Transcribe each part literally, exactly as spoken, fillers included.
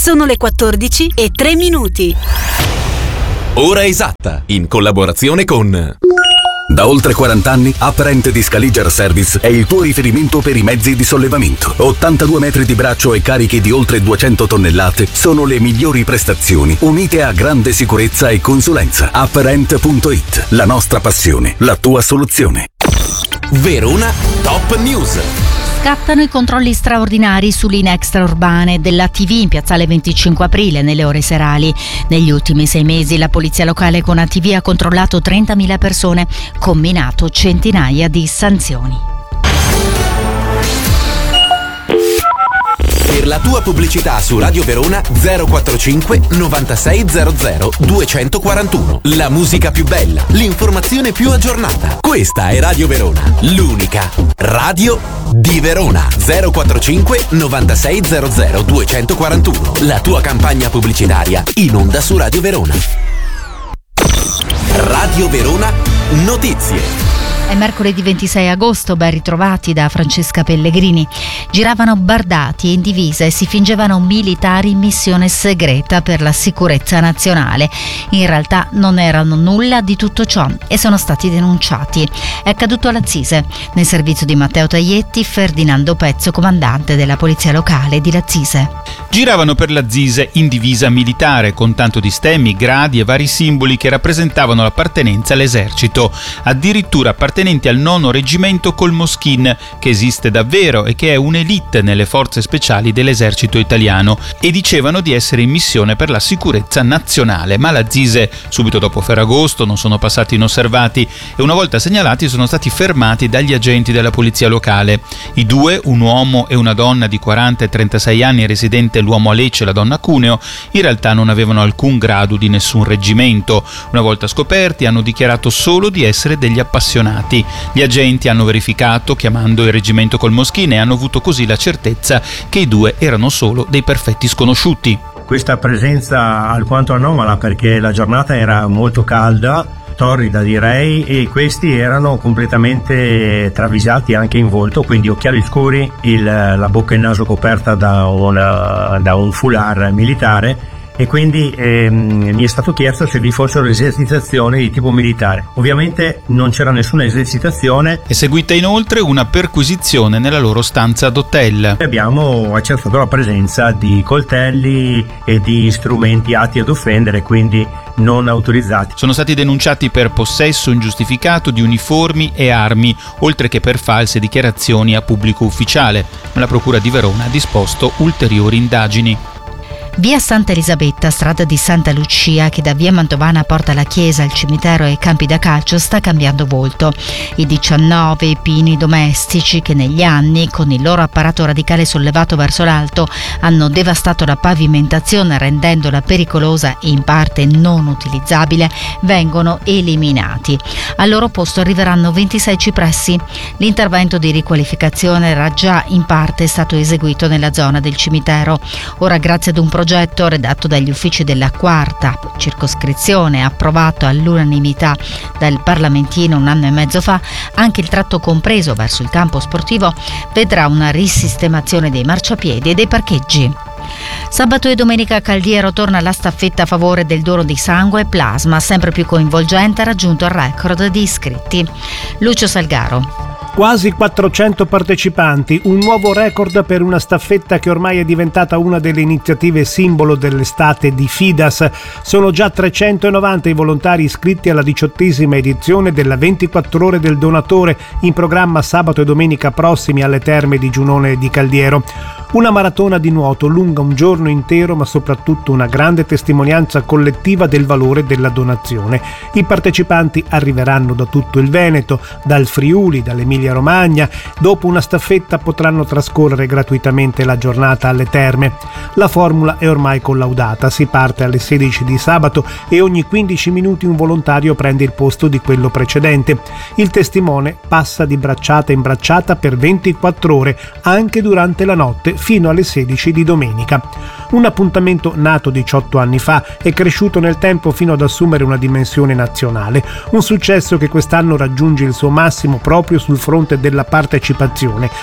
Sono le quattordici e tre minuti. Ora esatta, in collaborazione con... Da oltre quaranta anni, Apparent di Scaliger Service è il tuo riferimento per i mezzi di sollevamento. ottantadue metri di braccio e carichi di oltre duecento tonnellate sono le migliori prestazioni, unite a grande sicurezza e consulenza. Apparent punto it, la nostra passione, la tua soluzione. Verona Top News. Scattano i controlli straordinari su linee extraurbane della T V in piazzale venticinque aprile nelle ore serali. Negli ultimi sei mesi la polizia locale con A T V ha controllato trentamila persone, comminato centinaia di sanzioni. Per la tua pubblicità su Radio Verona zero quarantacinque novantasei zero zero duecentoquarantuno. La musica più bella, l'informazione più aggiornata. Questa è Radio Verona, l'unica radio di Verona. zero quarantacinque novantasei zero zero duecentoquarantuno. La tua campagna pubblicitaria in onda su Radio Verona. Radio Verona Notizie. È mercoledì ventisei agosto, ben ritrovati da Francesca Pellegrini. Giravano bardati e in divisa e si fingevano militari in missione segreta per la sicurezza nazionale. In realtà non erano nulla di tutto ciò e sono stati denunciati. È accaduto alla Zise, nel servizio di Matteo Taglietti, Ferdinando Pezzo, comandante della polizia locale di Lazzise. Giravano per la Zise in divisa militare, con tanto di stemmi, gradi e vari simboli che rappresentavano l'appartenenza all'esercito. Addirittura appartenenti al nono reggimento Colmoschin, che esiste davvero e che è un'elite nelle forze speciali dell'esercito italiano, e dicevano di essere in missione per la sicurezza nazionale. Ma la Zise, subito dopo Ferragosto, non sono passati inosservati e una volta segnalati sono stati fermati dagli agenti della polizia locale. I due, un uomo e una donna di quaranta e trentasei anni, residente l'uomo a Lecce e la donna a Cuneo, in realtà non avevano alcun grado di nessun reggimento. Una volta scoperti hanno dichiarato solo di essere degli appassionati. Gli agenti hanno verificato chiamando il reggimento Colmoschin e hanno avuto così la certezza che i due erano solo dei perfetti sconosciuti. Questa presenza alquanto anomala, perché la giornata era molto calda, torrida direi, e questi erano completamente travisati anche in volto, quindi occhiali scuri, il, la bocca e il naso coperta da, una, da un foulard militare, e quindi ehm, mi è stato chiesto se vi fossero esercitazioni di tipo militare. Ovviamente non c'era nessuna esercitazione. È seguita inoltre una perquisizione nella loro stanza d'hotel. Abbiamo accertato la presenza di coltelli e di strumenti atti ad offendere, quindi non autorizzati. Sono stati denunciati per possesso ingiustificato di uniformi e armi, oltre che per false dichiarazioni a pubblico ufficiale. La Procura di Verona ha disposto ulteriori indagini. Via Santa Elisabetta, strada di Santa Lucia, che da via Mantovana porta la chiesa, il cimitero e i campi da calcio, sta cambiando volto. I diciannove pini domestici che negli anni, con il loro apparato radicale sollevato verso l'alto, hanno devastato la pavimentazione rendendola pericolosa e in parte non utilizzabile, vengono eliminati. Al loro posto arriveranno ventisei cipressi. L'intervento di riqualificazione era già in parte stato eseguito nella zona del cimitero. Ora, grazie ad un progetto progetto redatto dagli uffici della quarta circoscrizione, approvato all'unanimità dal parlamentino un anno e mezzo fa, anche il tratto compreso verso il campo sportivo vedrà una risistemazione dei marciapiedi e dei parcheggi. Sabato e domenica a Caldiero torna la staffetta a favore del dono di sangue e plasma, sempre più coinvolgente, ha raggiunto il record di iscritti. Lucio Salgaro. Quasi quattrocento partecipanti, un nuovo record per una staffetta che ormai è diventata una delle iniziative simbolo dell'estate di Fidas. Sono già trecentonovanta i volontari iscritti alla diciottesima edizione della ventiquattro ore del donatore, in programma sabato e domenica prossimi alle terme di Giunone di Caldiero. Una maratona di nuoto lunga un giorno intero, ma soprattutto una grande testimonianza collettiva del valore della donazione. I partecipanti arriveranno da tutto il Veneto, dal Friuli, dall'Emilia Romagna. Dopo una staffetta potranno trascorrere gratuitamente la giornata alle terme. La formula è ormai collaudata, si parte alle sedici di sabato e ogni quindici minuti un volontario prende il posto di quello precedente. Il testimone passa di bracciata in bracciata per ventiquattro ore, anche durante la notte fino alle sedici di domenica. Un appuntamento nato diciotto anni fa e cresciuto nel tempo fino ad assumere una dimensione nazionale, un successo che quest'anno raggiunge il suo massimo proprio sul fronte della partecipazione.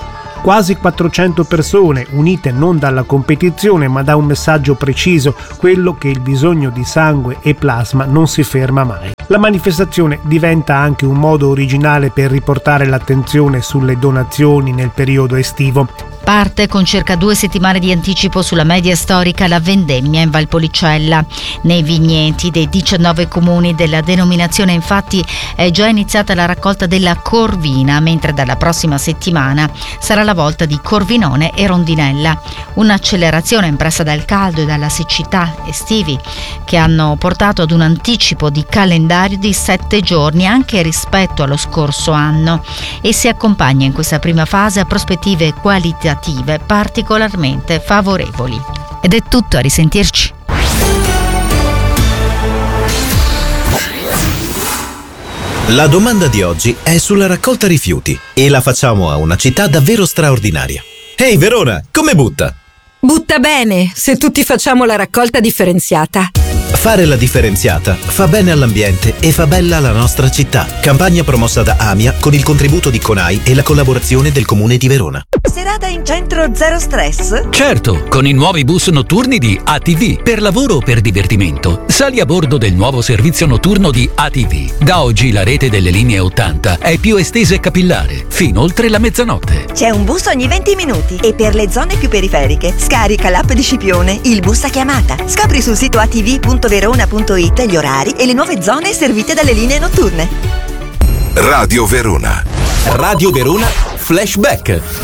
Quasi quattrocento persone, unite non dalla competizione ma da un messaggio preciso, quello che il bisogno di sangue e plasma non si ferma mai. La manifestazione diventa anche un modo originale per riportare l'attenzione sulle donazioni nel periodo estivo. Parte con circa due settimane di anticipo sulla media storica la vendemmia in Valpolicella. Nei vigneti dei diciannove comuni della denominazione infatti è già iniziata la raccolta della corvina, mentre dalla prossima settimana sarà la volta di corvinone e rondinella. Un'accelerazione impressa dal caldo e dalla siccità estivi che hanno portato ad un anticipo di calendario di sette giorni anche rispetto allo scorso anno e si accompagna in questa prima fase a prospettive qualitative particolarmente favorevoli. Ed è tutto, a risentirci. La domanda di oggi è sulla raccolta rifiuti e la facciamo a una città davvero straordinaria. Ehi hey Verona, come butta? Butta bene, se tutti facciamo la raccolta differenziata. Fare la differenziata fa bene all'ambiente e fa bella la nostra città. Campagna promossa da AMIA con il contributo di CONAI e la collaborazione del Comune di Verona. Serata in centro zero stress? Certo, con i nuovi bus notturni di A T V. Per lavoro o per divertimento, sali a bordo del nuovo servizio notturno di A T V. Da oggi la rete delle linee ottanta è più estesa e capillare, fino oltre la mezzanotte. C'è un bus ogni venti minuti e per le zone più periferiche scarica l'app di Scipione, il bus a chiamata. Scopri sul sito a t v punto verona punto it gli orari e le nuove zone servite dalle linee notturne. Radio Verona. Radio Verona Flashback.